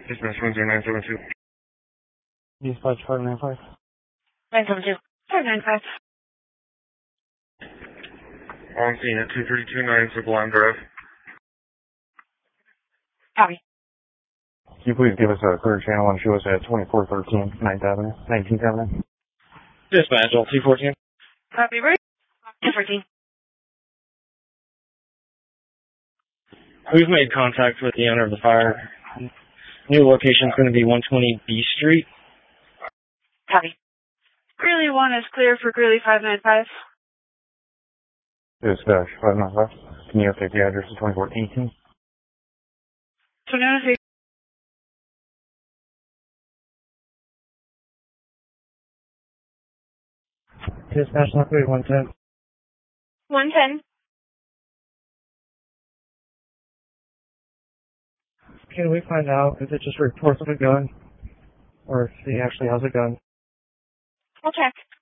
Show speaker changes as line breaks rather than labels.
Dispatch 10972.
Dispatch 595.
972. 595.
On scene at 2329 Sublime Drive.
Copy.
Can you please give us a clear channel and show us at 2413 9th Avenue, 19th Avenue?
Dispatch, all 214.
Copy, right? 214.
We've made contact with the owner of the fire. New location is going to be 120 B Street.
Copy. Greeley 1 is clear for Greeley 595.
Dispatch 595. Can you update the address to 2418?
2103.
Dispatch 110.
110.
Can we find out if it just reports of a gun or if he actually has a gun?
I'll check.